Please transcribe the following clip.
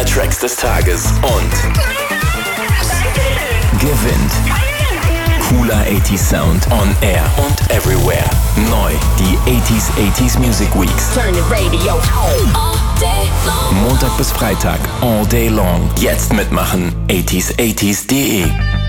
Tracks des Tages und gewinnt cooler 80s Sound on Air und Everywhere. Neu die 80s Music Weeks. Turn the radio all day long. Montag bis Freitag, all day long. Jetzt mitmachen, 80s80s.de.